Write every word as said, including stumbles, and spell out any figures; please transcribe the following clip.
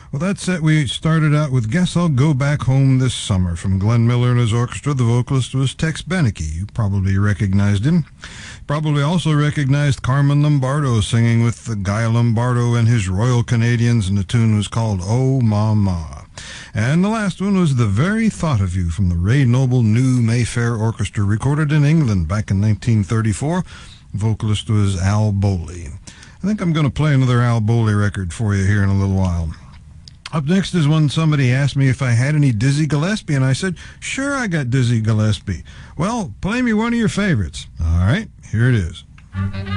Well, that's it. We started out with Guess I'll Go Back Home This Summer from Glenn Miller and his orchestra. The vocalist was Tex Beneke. You probably recognized him. Probably also recognized Carmen Lombardo singing with the Guy Lombardo and his Royal Canadians, and the tune was called Oh Mama. And the last one was The Very Thought of You from the Ray Noble New Mayfair Orchestra, recorded in England back in nineteen thirty-four. Vocalist was Al Bowley. I think I'm going to play another Al Bowley record for you here in a little while. Up next is when somebody asked me if I had any Dizzy Gillespie, and I said, sure, I got Dizzy Gillespie. Well, play me one of your favorites. All right, here it is.